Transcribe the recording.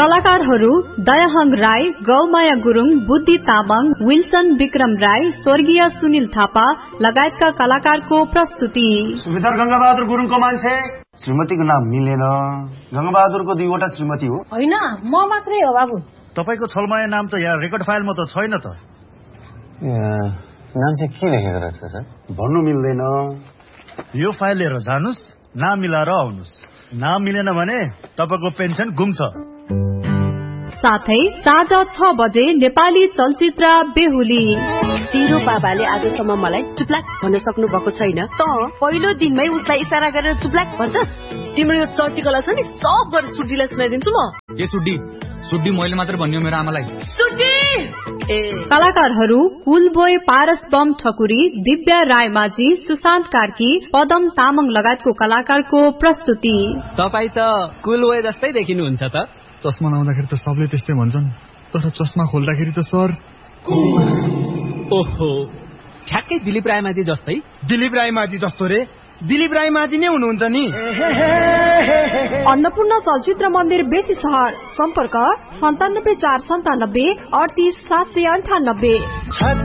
कलाकारहरू दयाहङ राई, गौमाया गुरुङ, बुद्धि तामाङ, विल्सन विक्रम राई, स्वर्गीय सुनिल थापा लगायतका कलाकारको प्रस्तुति। सुबेदार गंगाबहादुर गुरुङको मान्छे श्रीमतीको नाम मिलेन। गंगाबहादुरको 2वटा श्रीमती हो। होइन, म मात्रै हो बाबु। तपाईको छलमाया नाम त यहाँ रेकर्ड फाइलमा त छैन त। नाम चाहिँ के लेखेको रहेछ सर? भन्नु मिल्दैन। यो फाइल लिएर जानुस्, नाम मिलाएर आउनुस्। नाम मिलेन भने तपाईको पेन्सन गुम्छ। साथै साँझ 6 बजे नेपाली चलचित्र बेहुली। तेरो बाबाले आजसम्म मलाई चुप्लाक भन्न सक्नु भएको छैन, त पहिलो दिनमै उसलाई इशारा गरेर चुप्लाक भन्छस्? तिम्रो यो चर्टिकला छ नि, सब गरेर सुड्डीलाई सुनाइदिन्छु म। ए सुड्डी मैले मात्र भन्यो मेरो आमालाई। सुड्डी कलाकारहरू कुलबोय पारस बम ठकुरी, दिव्या रायमाझी, सुशान्त कार्की, पदम तामाङ लगायतको कलाकारको प्रस्तुति। तपाई त कुलबोय जस्तै देखिनुहुन्छ त। चस्मा लाउँदाखेरि त सबले त्यस्तै भन्छन्, तर चस्मा खोल्दाखेरि त सर ओहो, ठ्याक्कै दिलीप रायमाझी जस्तै। दिलीप रायमाझी जस्तो रे? दिलीप रायमाझी नै हुनुहुन्छ नि। अन्नपूर्ण चलचित्र मन्दिर बेसी सहर, सम्पर्क 97 497 38 798।